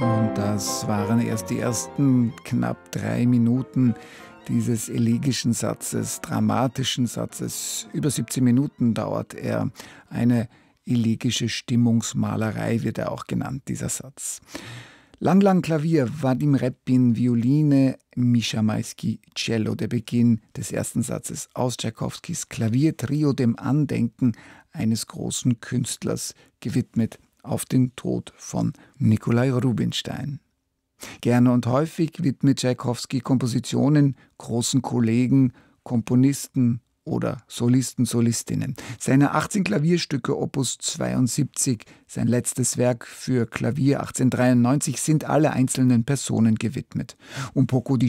Und das waren erst die ersten knapp 3 Minuten dieses elegischen Satzes, dramatischen Satzes. Über 17 Minuten dauert er. Eine elegische Stimmungsmalerei wird er auch genannt, dieser Satz. Lang Klavier, Wadim Repin Violine, Mischa Maisky Cello. Der Beginn des ersten Satzes aus Tschaikowskis Klaviertrio, dem Andenken eines großen Künstlers, gewidmet auf den Tod von Nikolai Rubinstein. Gerne und häufig widmet Tschaikowski Kompositionen großen Kollegen, Komponisten oder Solisten, Solistinnen. Seine 18 Klavierstücke Opus 72, sein letztes Werk für Klavier 1893, sind alle einzelnen Personen gewidmet. Un poco di